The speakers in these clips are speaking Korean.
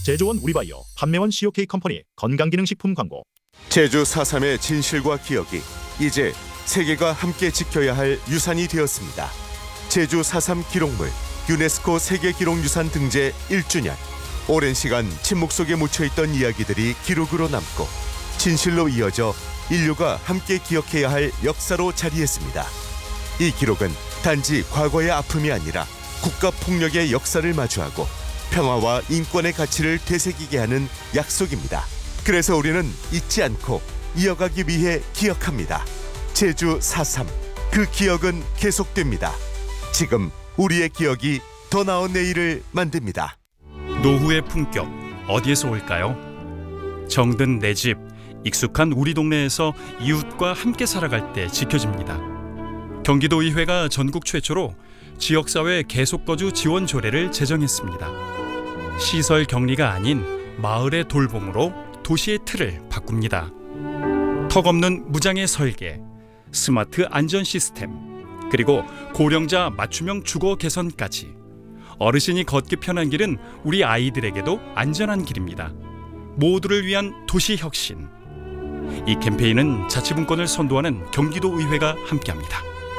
제조원 우리바이오, 판매원 COK 컴퍼니 건강기능식품 광고. 제주 4.3의 진실과 기억이 이제 세계가 함께 지켜야 할 유산이 되었습니다. 제주 4.3 기록물 유네스코 세계기록유산 등재 1주년. 오랜 시간 침묵 속에 묻혀있던 이야기들이 기록으로 남고 진실로 이어져 인류가 함께 기억해야 할 역사로 자리했습니다. 이 기록은 단지 과거의 아픔이 아니라 국가폭력의 역사를 마주하고 평화와 인권의 가치를 되새기게 하는 약속입니다. 그래서 우리는 잊지 않고 이어가기 위해 기억합니다. 제주 4.3, 그 기억은 계속됩니다. 지금 우리의 기억이 더 나은 내일을 만듭니다. 노후의 품격 어디에서 올까요? 정든 내 집, 익숙한 우리 동네에서 이웃과 함께 살아갈 때 지켜집니다. 경기도의회가 전국 최초로 지역사회 계속거주 지원 조례를 제정했습니다. 시설 격리가 아닌 마을의 돌봄으로 도시의 틀을 바꿉니다. 턱없는 무장의 설계, 스마트 안전 시스템, 그리고 고령자 맞춤형 주거 개선까지 어르신이 걷기 편한 길은 우리 아이들에게도 안전한 길입니다. 모두를 위한 도시 혁신. 이 캠페인은 자치분권을 선도하는 경기도의회가 함께합니다.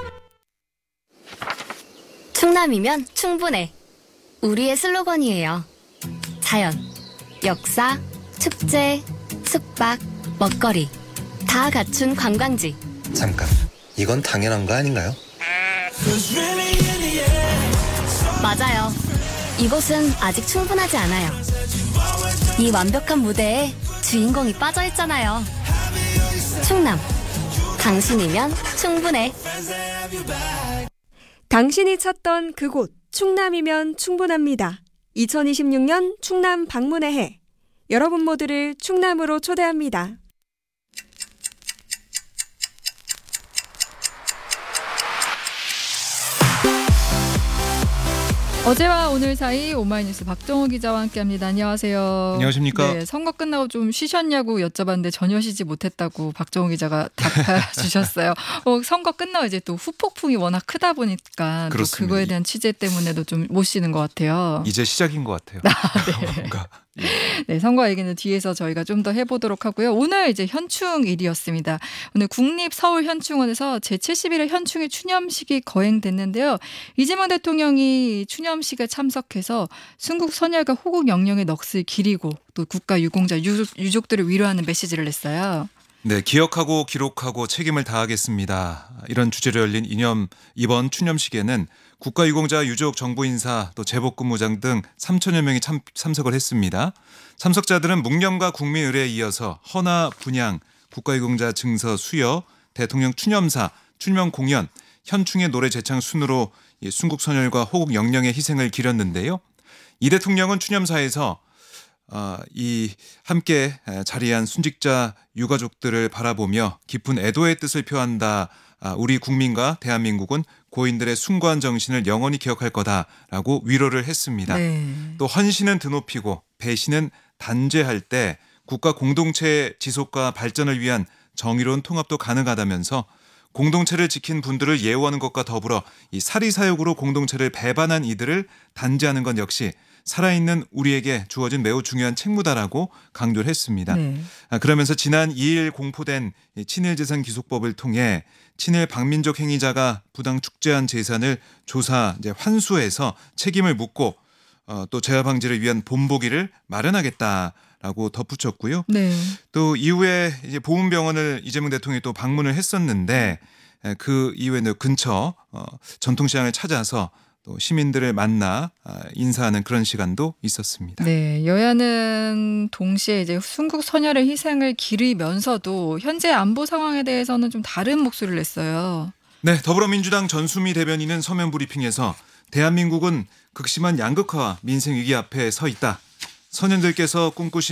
충남이면 충분해. 우리의 슬로건이에요. 자연, 역사, 축제, 숙박, 먹거리 다 갖춘 관광지. 잠깐, 이건 당연한 거 아닌가요? 맞아요. 이곳은 아직 충분하지 않아요. 이 완벽한 무대에 주인공이 빠져있잖아요. 충남, 당신이면 충분해. 당신이 찾던 그곳 충남이면 충분합니다. 2026년 충남 방문의 해. 여러분 모두를 충남으로 초대합니다. 어제와 오늘 사이 오마이뉴스 박정호 기자와 함께합니다. 안녕하세요. 안녕하십니까. 네, 선거 끝나고 좀 쉬셨냐고 여쭤봤는데 전혀 쉬지 못했다고 박정호 기자가 답해주셨어요. 선거 끝나고 이제 또 후폭풍이 워낙 크다 보니까 또 그거에 대한 취재 때문에도 좀 못 쉬는 것 같아요. 이제 시작인 것 같아요. 네. 뭔가. 네, 선거 얘기는 뒤에서 저희가 좀 더 해보도록 하고요. 오늘 이제 현충일이었습니다. 오늘 국립서울현충원에서 제71회 현충일 추념식이 거행됐는데요. 이재명 대통령이 추념식에 참석해서 순국 선열과 호국 영령의 넋을 기리고 또 국가 유공자 유족들을 위로하는 메시지를 냈어요. 네, 기억하고 기록하고 책임을 다하겠습니다. 이런 주제로 열린 이번 추념식에는 국가유공자 유족 정부 인사 또 제복근무장 등 3천여 명이 참석을 했습니다. 참석자들은 묵념과 국민의례에 이어서 헌화, 분향, 국가유공자 증서 수여, 대통령 추념사, 추념 공연, 현충의 노래 제창 순으로 순국선열과 호국 영령의 희생을 기렸는데요. 이 대통령은 추념사에서 이 함께 자리한 순직자 유가족들을 바라보며 깊은 애도의 뜻을 표한다. 우리 국민과 대한민국은 고인들의 숭고한 정신을 영원히 기억할 거다라고 위로를 했습니다. 네. 또 헌신은 드높이고 배신은 단죄할 때 국가 공동체의 지속과 발전을 위한 정의로운 통합도 가능하다면서 공동체를 지킨 분들을 예우하는 것과 더불어 이 사리사욕으로 공동체를 배반한 이들을 단죄하는 것 역시 살아있는 우리에게 주어진 매우 중요한 책무다라고 강조를 했습니다. 네. 그러면서 지난 2일 공포된 친일재산 기속법을 통해 친일 반민족 행위자가 부당 축제한 재산을 조사 환수해서 책임을 묻고 또 재화 방지를 위한 본보기를 마련하겠다라고 덧붙였고요. 네. 또 이후에 이제 보훈병원을 이재명 대통령이 또 방문을 했었는데 그 이후에는 근처 전통시장을 찾아서 또 시민들을 만나 인사하는 그런 시간도 있었습니다. 네, 여야는 동시에 이제 순국 선열의 희생을 기리면서도 현재 안보 상황에 대해서는 좀 다른 목소리를 냈어요. 네, 더불어민주당 전수미 대변인은 서면 브리핑에서 대한민국은 극심한 양극화와 민생 위기 앞에 서 있다. 선현들께서 꿈꾸신